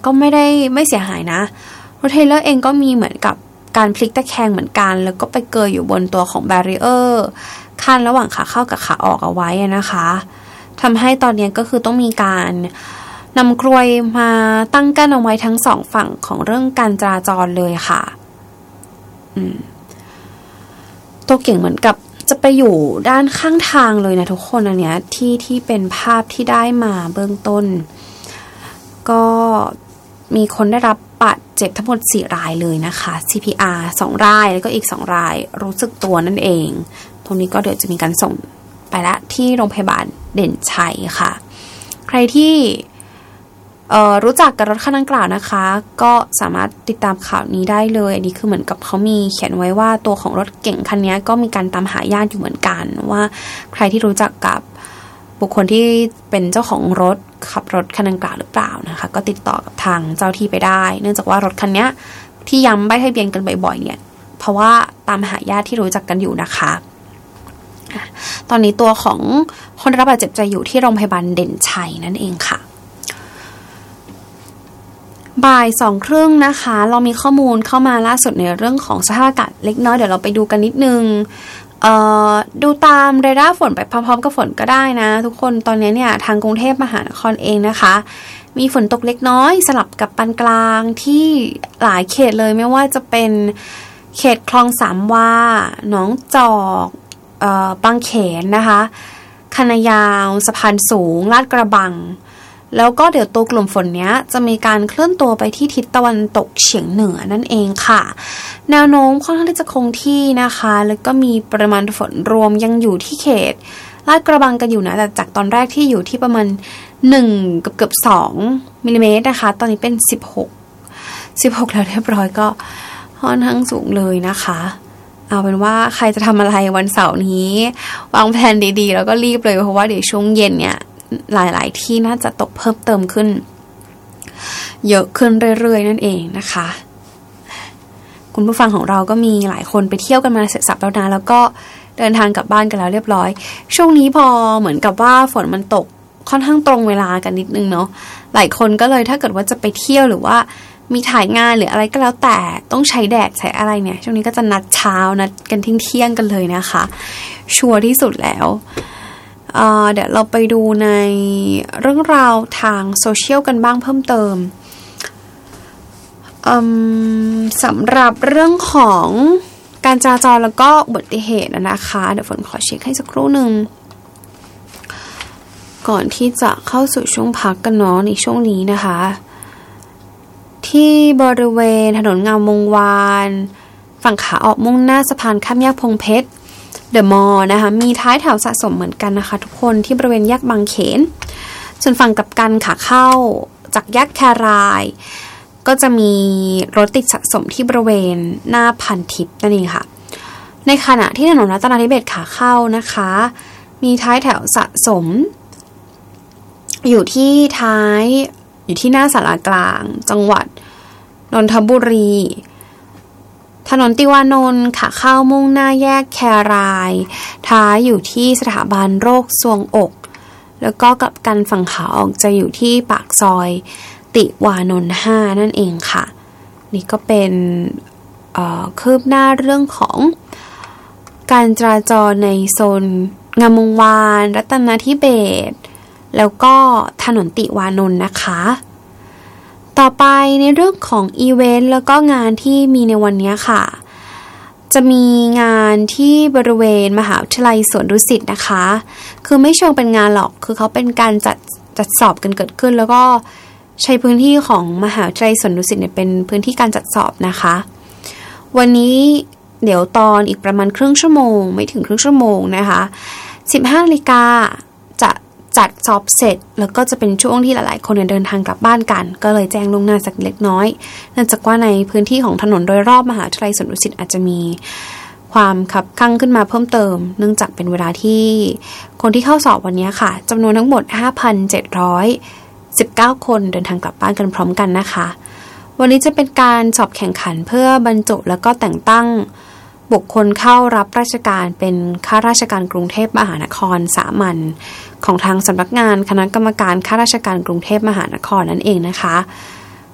ก็ไม่เสียหายนะรถเทรลเลอร์เองก็มีเหมือนกับการพลิกตะแคงเหมือนกันแล้วก็ไปเกยอยู่บนตัวของแบรีเออร์ขั้นระหว่างขาเข้ากับขาออกเอาไว้นะคะทำให้ตอนนี้ก็คือต้องมีการนำกลวยมาตั้งกั้นเอาไว้ทั้งสองฝั่งของเรื่องการจราจรเลยค่ะตัวเก่งเหมือนกับจะไปอยู่ด้านข้างทางเลยนะทุกคนอันเนี้ยที่เป็นภาพที่ได้มาเบื้องต้นก็มีคนได้รับบาดเจ็บทั้งหมด4 รายเลยนะคะ CPR 2 รายแล้วก็อีก2 รายรู้สึกตัวนั่นเองตรงนี้ก็เดี๋ยวจะมีการส่งไปละที่โรงพยาบาลเด่นชัยค่ะใครที่รู้จักกับรถคันดังกล่าวนะคะก็สามารถติดตามข่าวนี้ได้เลยอันนี้คือเหมือนกับเขามีเขียนไว้ว่าตัวของรถเก๋งคันนี้ก็มีการตามหาญาติอยู่เหมือนกันว่าใครที่รู้จักกับบุคคลที่เป็นเจ้าของรถขับรถคันดังกล่าวหรือเปล่านะคะก็ติดต่อกับทางเจ้าที่ไปได้เนื่องจากว่ารถคันนี้ที่ย้ำใบทะเบียนกันบ่อยๆเนี่ยเพราะว่าตามหาญาติที่รู้จักกันอยู่นะคะตอนนี้ตัวของคนได้รับบาดเจ็บจะอยู่ที่โรงพยาบาลเด่นชัยนั่นเองค่ะบ่าย 2:30 นะคะเรามีข้อมูลเข้ามาล่าสุดในเรื่องของสภาพอากาศเล็กน้อยเดี๋ยวเราไปดูกันนิดนึงดูตามเรดาร์ฝนไปพร้อมๆกับฝนก็ได้นะทุกคนตอนนี้เนี่ยทางกรุงเทพมหานครเองนะคะมีฝนตกเล็กน้อยสลับกับปานกลางที่หลายเขตเลยไม่ว่าจะเป็นเขตคลองสามวาหนองจอกบางเขนนะคะคณะยาวสะพานสูงลาดกระบังแล้วก็เดี๋ยวตัวกลุ่มฝนเนี้ยจะมีการเคลื่อนตัวไปที่ทิศตะวันตกเฉียงเหนือนั่นเองค่ะแนวโน้มค่อนข้างที่จะคงที่นะคะแล้วก็มีปริมาณฝนรวมยังอยู่ที่เขตลาดกระบังกันอยู่นะแต่จากตอนแรกที่อยู่ที่ประมาณ1เกือบ2มิลลิเมตรนะคะตอนนี้เป็น16แล้วเรียบร้อยก็ค่อนข้างสูงเลยนะคะเอาเป็นว่าใครจะทำอะไรวันเสาร์นี้วางแผนดีๆแล้วก็รีบเลยเพราะว่าเดี๋ยวช่วงเย็นเนี่ยหลายๆที่น่าจะตกเพิ่มเติมขึ้นเยอะขึ้นเรื่อยๆนั่นเองนะคะคุณผู้ฟังของเราก็มีหลายคนไปเที่ยวกันมาเสร็จสับแล้วนะแล้วก็เดินทางกลับบ้านกันแล้วเรียบร้อยช่วงนี้พอเหมือนกับว่าฝนมันตกค่อนข้างตรงเวลากันนิดนึงเนาะหลายคนก็เลยถ้าเกิดว่าจะไปเที่ยวหรือว่ามีถ่ายงานหรืออะไรก็แล้วแต่ต้องใช้แดดใช้อะไรเนี่ยช่วงนี้ก็จะนัดเช้านัดกันเที่ยงกันเลยนะคะชัวร์ที่สุดแล้วเดี๋ยวเราไปดูในเรื่องราวทางโซเชียลกันบ้างเพิ่มเติมสำหรับเรื่องของการจราจรแล้วก็อุบัติเหตุนะคะเดี๋ยวฝนขอเช็คให้สักครู่หนึ่งก่อนที่จะเข้าสู่ช่วงพักกันเนาะในช่วงนี้นะคะที่บริเวณถนนงามวงวานฝั่งขาออกมุ่งหน้าสะพานข้ามแยกพงเพชรเดอะมอลล์นะคะมีท้ายแถวสะสมเหมือนกันนะคะทุกคนที่บริเวณแยกบางเขนส่วนฝั่งกลับกันขาเข้าจากแยกแครายก็จะมีรถติดสะสมที่บริเวณหน้าพันทิพย์นั่นเองค่ะในขณะที่ถนนรัตนาธิเบศรขาเข้านะคะมีท้ายแถวสะสมอยู่ที่หน้าศาลากลางจังหวัดนนทบุรีถนนติวานนท์ขาเข้ามุ่งหน้าแยกแครายท้ายอยู่ที่สถาบันโรคทรวงอกแล้วก็กับกันฝั่งขาออกจะอยู่ที่ปากซอยติวานนท์5นั่นเองค่ะนี่ก็เป็นคืบหน้าเรื่องของการจราจรในโซนงามวงวานรัตนธิเบศรแล้วก็ถนนติวานนท์นะคะต่อไปในเรื่องของอีเวนต์แล้วก็งานที่มีในวันนี้ค่ะจะมีงานที่บริเวณมหาวิทยาลัยสวนดุสิตนะคะคือไม่เชิงเป็นงานหรอกคือเขาเป็นการจัดสอบกันเกิดขึ้นแล้วก็ใช้พื้นที่ของมหาวิทยาลัยสวนดุสิตเนี่ยเป็นพื้นที่การจัดสอบนะคะวันนี้เดี๋ยวตอนอีกประมาณครึ่งชั่วโมงไม่ถึงครึ่งชั่วโมงนะคะ 15 นาฬิกาจะจัดสอบเสร็จแล้วก็จะเป็นช่วงที่หลายๆคนเดินทางกลับบ้านกันก็เลยแจ้งล่วงหน้าสักเล็กน้อยเนื่องจากว่าในพื้นที่ของถนนโดยรอบมหาวิทยาลัยสวนดุสิตอาจจะมีความคับคั่งขึ้นมาเพิ่มเติมเนื่องจากเป็นเวลาที่คนที่เข้าสอบวันนี้ค่ะจำนวนทั้งหมด 5,719 คนเดินทางกลับบ้านกันพร้อมกันนะคะวันนี้จะเป็นการสอบแข่งขันเพื่อบรรจุแล้วก็แต่งตั้งบุคคลเข้ารับราชการเป็นข้าราชการกรุงเทพมหานครสามัญของทางสำนักงานคณะกรรมการข้าราชการกรุงเทพมหานครนั่นเองนะคะ